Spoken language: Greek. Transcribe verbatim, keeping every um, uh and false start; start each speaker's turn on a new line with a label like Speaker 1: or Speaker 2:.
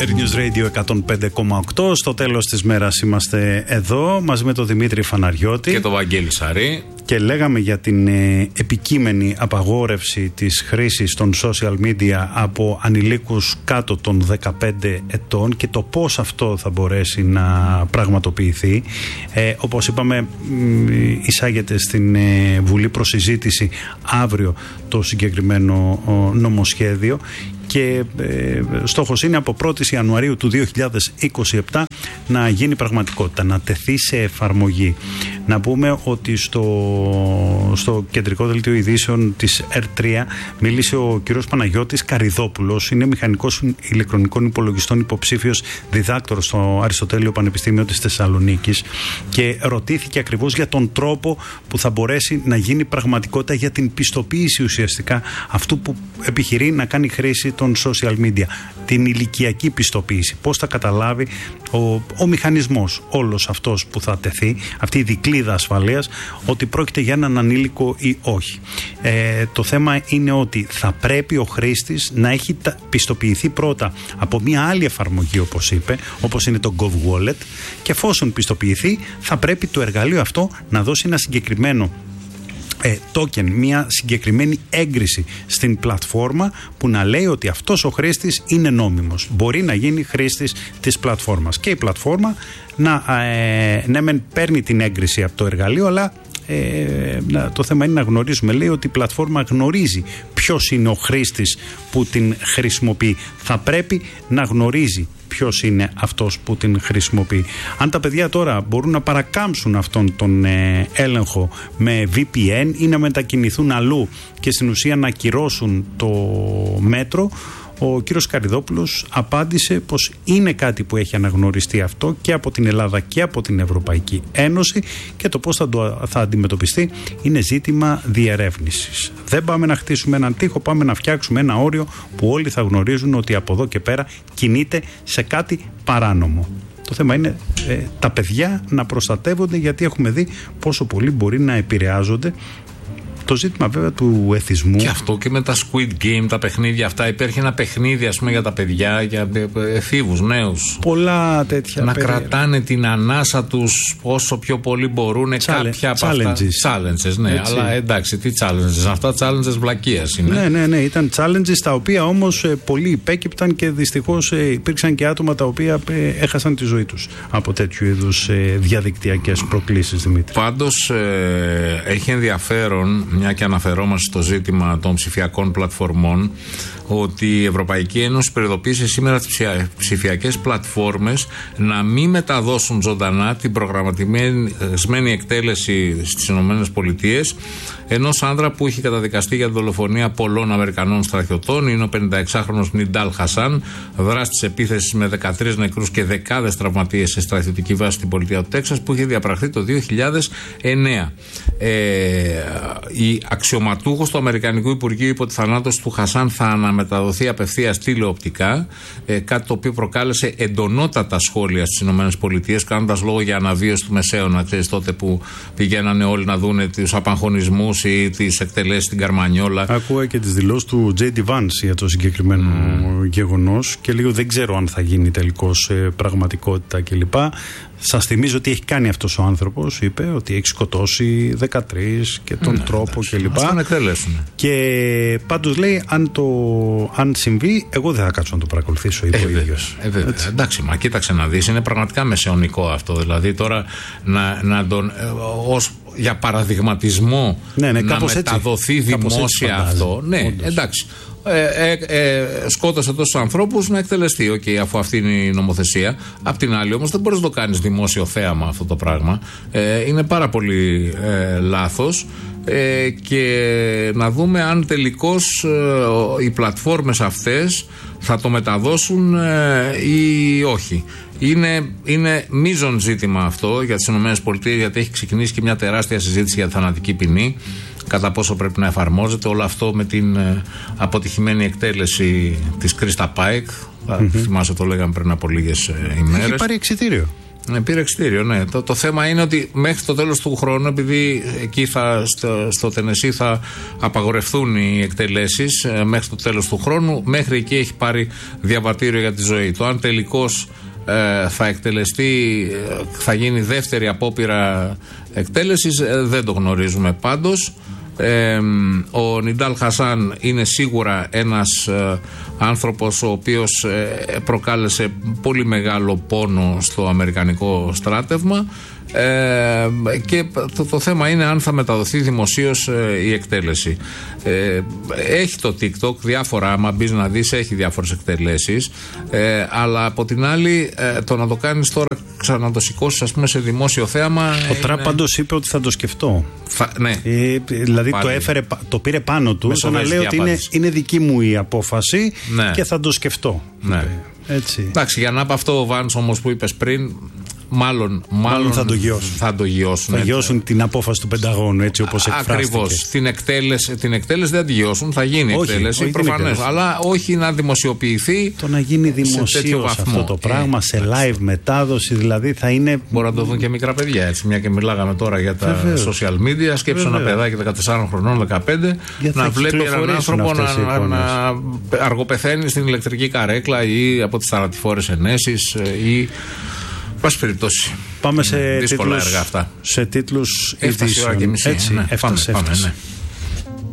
Speaker 1: News Radio εκατόν πέντε κόμμα οκτώ. Στο τέλος της μέρας είμαστε εδώ μαζί με τον Δημήτρη Φαναριώτη
Speaker 2: και τον Βαγγέλη Σαρή.
Speaker 1: Και λέγαμε για την ε, επικείμενη απαγόρευση της χρήσης των social media από ανηλίκους κάτω των δεκαπέντε ετών και το πώς αυτό θα μπορέσει να πραγματοποιηθεί. Ε, όπως είπαμε, εισάγεται στην ε, Βουλή προς συζήτηση αύριο το συγκεκριμένο ο, νομοσχέδιο και ε, στόχος είναι από πρώτη Ιανουαρίου του δύο χιλιάδες είκοσι επτά να γίνει πραγματικότητα, να τεθεί σε εφαρμογή. Να πούμε ότι στο, στο κεντρικό δελτίο ειδήσεων της Ερ τρία μίλησε ο κ. Παναγιώτης Καριδόπουλος, είναι μηχανικός ηλεκτρονικών υπολογιστών, υποψήφιος διδάκτορος στο Αριστοτέλειο Πανεπιστήμιο της Θεσσαλονίκης και ρωτήθηκε ακριβώς για τον τρόπο που θα μπορέσει να γίνει πραγματικότητα για την πιστοποίηση ουσιαστικά αυτού που επιχειρεί να κάνει χρήση των social media, την ηλικιακή πιστοποίηση. Πώς θα καταλάβει ο, ο μηχανισμός όλος αυτός που θα τεθεί, αυτή η δικλίδα ασφαλείας, ότι πρόκειται για έναν ανήλικο ή όχι. Ε, το θέμα είναι ότι θα πρέπει ο χρήστης να έχει πιστοποιηθεί πρώτα από μια άλλη εφαρμογή, όπως είπε, όπως είναι το GovWallet, και εφόσον πιστοποιηθεί θα πρέπει το εργαλείο αυτό να δώσει ένα συγκεκριμένο Ε, token, μια συγκεκριμένη έγκριση στην πλατφόρμα που να λέει ότι αυτός ο χρήστης είναι νόμιμος, μπορεί να γίνει χρήστης της πλατφόρμας και η πλατφόρμα να, ε, ναι μεν παίρνει την έγκριση από το εργαλείο, αλλά ε, να, το θέμα είναι να γνωρίζουμε, λέει, ότι η πλατφόρμα γνωρίζει ποιος είναι ο χρήστης που την χρησιμοποιεί, θα πρέπει να γνωρίζει ποιος είναι αυτός που την χρησιμοποιεί. Αν τα παιδιά τώρα μπορούν να παρακάμψουν αυτόν τον ε, έλεγχο με βι πι εν ή να μετακινηθούν αλλού και στην ουσία να ακυρώσουν το μέτρο, ο κύριος Καριδόπουλος απάντησε πως είναι κάτι που έχει αναγνωριστεί αυτό και από την Ελλάδα και από την Ευρωπαϊκή Ένωση και το πώς θα, το, θα αντιμετωπιστεί είναι ζήτημα διερεύνησης. Δεν πάμε να χτίσουμε έναν τοίχο, πάμε να φτιάξουμε ένα όριο που όλοι θα γνωρίζουν ότι από εδώ και πέρα κινείται σε κάτι παράνομο. Το θέμα είναι ε, τα παιδιά να προστατεύονται, γιατί έχουμε δει πόσο πολύ μπορεί να επηρεάζονται. Το ζήτημα βέβαια του εθισμού.
Speaker 2: Και αυτό και με τα Squid Game, τα παιχνίδια αυτά. Υπήρχε ένα παιχνίδι, ας πούμε, για τα παιδιά, για εφήβους, νέους.
Speaker 1: Πολλά τέτοια.
Speaker 2: Να
Speaker 1: περί...
Speaker 2: κρατάνε την ανάσα τους όσο πιο πολύ μπορούν. Challenge, κάποια από
Speaker 1: challenges.
Speaker 2: αυτά. Challenges, ναι. Έτσι. Αλλά εντάξει, τι challenges. Αυτά challenges βλακείας είναι.
Speaker 1: Ναι, ναι, ναι. Ήταν challenges τα οποία όμως ε, πολλοί υπέκυπταν και δυστυχώς ε, υπήρξαν και άτομα τα οποία ε, έχασαν τη ζωή τους από τέτοιου είδους ε, διαδικτυακές προκλήσεις, Δημήτρη.
Speaker 2: Πάντως ε, έχει ενδιαφέρον, μια και αναφερόμαστε στο ζήτημα των ψηφιακών πλατφορμών, ότι η Ευρωπαϊκή Ένωση προειδοποίησε σήμερα τις ψηφιακές πλατφόρμες να μην μεταδώσουν ζωντανά την προγραμματισμένη εκτέλεση στις ΗΠΑ ενός άνδρα που είχε καταδικαστεί για τη δολοφονία πολλών Αμερικανών στρατιωτών. Είναι ο πενηνταεξάχρονος Νιντάλ Χασάν, δράστης επίθεσης με δεκατρείς νεκρούς και δεκάδες τραυματίες σε στρατιωτική βάση στην πολιτεία του Τέξας, που είχε διαπραχθεί το δύο χιλιάδες εννέα. Ε, η αξιωματούχος του Αμερικανικού Υπουργείου είπε ότι η θανάτωση του Χασάν θα αναμεταδοθεί απευθείας τηλεοπτικά, ε, κάτι το οποίο προκάλεσε εντονότατα σχόλια στις ΗΠΑ, κάνοντας λόγο για αναβίωση του Μεσαίωνα. Ξέρεις, τότε που πηγαίνανε όλοι να δούνε τους απαγχωνισμούς ή τις εκτελέσεις στην Καρμανιόλα.
Speaker 1: Ακούω και τις δηλώσεις του τζέι ντι Vance για το συγκεκριμένο mm. γεγονός και λίγο δεν ξέρω αν θα γίνει τελικώς ε, πραγματικότητα κλπ. Σας θυμίζω ότι έχει κάνει αυτός ο άνθρωπος, είπε ότι έχει σκοτώσει δεκατρείς και τον ναι, τρόπο κλπ.
Speaker 2: Ας τον εκτελέσουν.
Speaker 1: Και πάντως λέει, αν, το, αν συμβεί, εγώ δεν θα κάτσω να το παρακολουθήσω, είπε ε, ο ίδιος.
Speaker 2: Ε, βέβαια. Εντάξει, μα κοίταξε να δεις, είναι πραγματικά μεσαιωνικό αυτό. Δηλαδή τώρα να, να τον. Ε, ως, για παραδειγματισμό ναι, ναι, να μεταδοθεί έτσι, δημόσια αυτό. Ναι, όντως. Εντάξει. Ε, ε, ε, σκότωσε τόσους ανθρώπους, να εκτελεστεί, okay, αφού αυτή είναι η νομοθεσία. Απ' την άλλη όμως δεν μπορείς να το κάνεις δημόσιο θέαμα αυτό το πράγμα. Ε, είναι πάρα πολύ ε, λάθος. Ε, και να δούμε αν τελικώς ε, οι πλατφόρμες αυτές θα το μεταδώσουν ε, ή όχι. Είναι, είναι μείζον ζήτημα αυτό για τις ΗΠΑ, γιατί έχει ξεκινήσει και μια τεράστια συζήτηση για τη θανατική ποινή, κατά πόσο πρέπει να εφαρμόζεται όλο αυτό με την ε, αποτυχημένη εκτέλεση της Κρίστα Πάικ. Mm-hmm. Θυμάσαι, το λέγαμε πριν από λίγες ε, ημέρες.
Speaker 1: Έχει πάρει εξιτήριο.
Speaker 2: Ναι, πήρε εξιτήριο, ναι. Το, το θέμα είναι ότι μέχρι το τέλος του χρόνου, επειδή εκεί θα, στο, στο Τενεσί θα απαγορευτούν οι εκτελέσεις ε, μέχρι το τέλος του χρόνου, μέχρι εκεί έχει πάρει διαβατήριο για τη ζωή. Το αν τελικώς ε, θα εκτελεστεί, ε, θα γίνει δεύτερη απόπειρα εκτέλεσης, ε, δεν το γνωρίζουμε πάντως. Ε, ο Νιντάλ Χασάν είναι σίγουρα ένας ε, άνθρωπος ο οποίος ε, προκάλεσε πολύ μεγάλο πόνο στο αμερικανικό στράτευμα, ε, και το, το θέμα είναι αν θα μεταδοθεί δημοσίως ε, η εκτέλεση. Ε, έχει το TikTok διάφορα, άμα μπεις να δεις, έχει διάφορες εκτελέσεις, ε, αλλά από την άλλη ε, το να το κάνεις τώρα, να το σηκώσεις ας πούμε σε δημόσιο θέαμα.
Speaker 1: Ο είναι... Τραμπ πάντως είπε ότι θα το σκεφτώ.
Speaker 2: Θα, ναι.
Speaker 1: Ε, δηλαδή το, έφερε, το πήρε πάνω του στο να λέει ότι είναι, είναι δική μου η απόφαση, ναι, και θα το σκεφτώ.
Speaker 2: Ναι.
Speaker 1: Έτσι.
Speaker 2: Εντάξει, για να πω αυτό ο Βάνς όμως που είπες πριν, Μάλλον, μάλλον
Speaker 1: θα το γιώσουν.
Speaker 2: Θα, το γιώσουν,
Speaker 1: θα γιώσουν την απόφαση του Πενταγώνου, έτσι όπως εκφράστηκε.
Speaker 2: Ακριβώς. Την εκτέλεση, την εκτέλεση δεν τη γιώσουν, θα γίνει όχι, εκτέλεση προφανές. Αλλά όχι να δημοσιοποιηθεί.
Speaker 1: Το να γίνει δημοσίως αυτό το πράγμα, ε, σε live μετάδοση, δηλαδή θα είναι.
Speaker 2: Μπορεί να το δουν και μικρά παιδιά, έτσι. Μια και μιλάγαμε τώρα για τα Βεβαίως. social media. Σκέψου ένα παιδάκι δεκατεσσάρων χρονών, δεκαπέντε, να βλέπει έναν άνθρωπο να, να, να αργοπεθαίνει στην ηλεκτρική καρέκλα ή από τις θανατηφόρες ενέσεις ή. Πάση περιπτώσει.
Speaker 1: Πάμε σε
Speaker 2: δύσκολα
Speaker 1: τίτλους,
Speaker 2: έργα αυτά.
Speaker 1: Σε τίτλους
Speaker 2: έφτασε η ώρα και μισή.
Speaker 1: Έτσι,
Speaker 2: ναι,
Speaker 1: έφτασε,
Speaker 2: πάμε,
Speaker 1: έφτασε.
Speaker 2: πάμε, ναι.